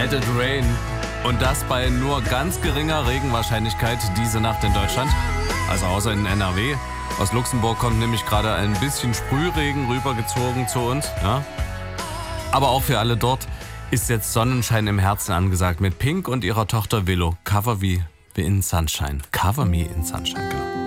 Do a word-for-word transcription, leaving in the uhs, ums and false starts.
Let It Rain. Und das bei nur ganz geringer Regenwahrscheinlichkeit diese Nacht in Deutschland. Also außer in N R W. Aus Luxemburg kommt nämlich gerade ein bisschen Sprühregen rübergezogen zu uns. Ja? Aber auch für alle dort ist jetzt Sonnenschein im Herzen angesagt mit Pink und ihrer Tochter Willow. Cover Me in Sunshine. Cover Me in Sunshine, genau.